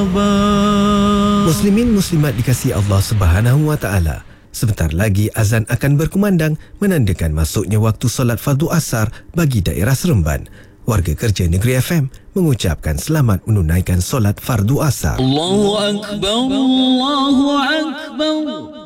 Muslimin muslimat dikasihi Allah Subhanahu wa taala. Sebentar lagi azan akan berkumandang menandakan masuknya waktu solat fardu asar bagi daerah Seremban. Warga kerja Negeri FM mengucapkan selamat menunaikan solat fardu asar. Allahu akbar, Allahu akbar.